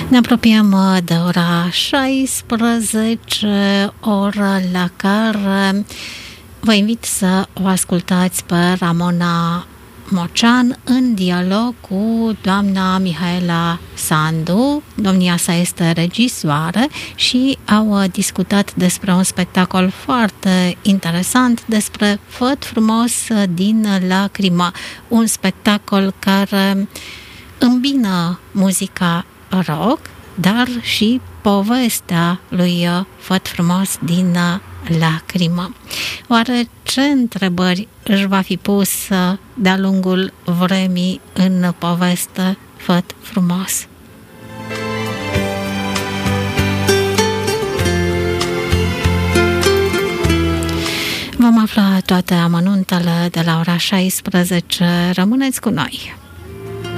Ne apropiem de ora 16, ora la care vă invit să o ascultați pe Ramona Mocean în dialog cu doamna Mihaela Sandu. Domnia sa este regisoare și au discutat despre un spectacol foarte interesant, despre Făt frumos din lacrimă, un spectacol care îmbină muzica rock, dar și povestea lui Făt frumos din lacrimă. Oare ce întrebări își va fi pus de-a lungul vremii în poveste Făt frumos? Vom afla toate amănuntele de la ora 16. Rămâneți cu noi!